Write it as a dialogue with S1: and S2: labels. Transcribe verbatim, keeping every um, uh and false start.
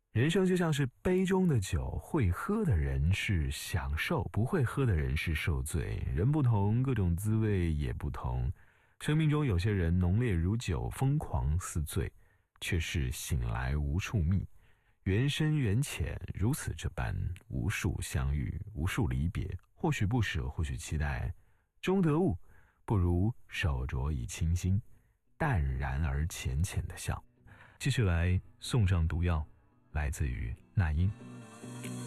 S1: 人生就像是杯中的酒，会喝的人是享受，不会喝的人是受罪。人不同，各种滋味也不同。生命中有些人浓烈如酒，疯狂似醉，却是醒来无处觅。缘深缘浅，如此这般，无数相遇，无数离别，或许不舍，或许期待，终得悟，不如手镯以清心，淡然而浅浅的笑。继续来送上毒药，来自于那英。